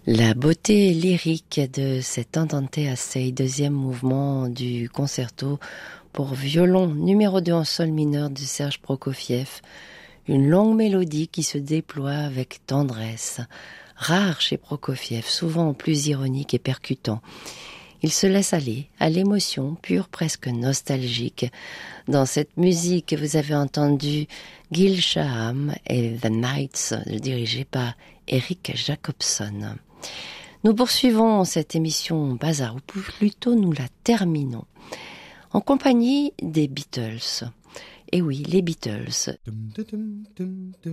La beauté lyrique de cet Andante Assai, deuxième mouvement du concerto pour violon numéro 2 en sol mineur de Serge Prokofiev. Une longue mélodie qui se déploie avec tendresse, rare chez Prokofiev, souvent plus ironique et percutant. Il se laisse aller à l'émotion pure, presque nostalgique. Dans cette musique, vous avez entendu Gil Shaham et The Knights, dirigés par Eric Jacobson. Nous poursuivons cette émission Bazar, ou plutôt nous la terminons, en compagnie des Beatles. Et oui, les Beatles.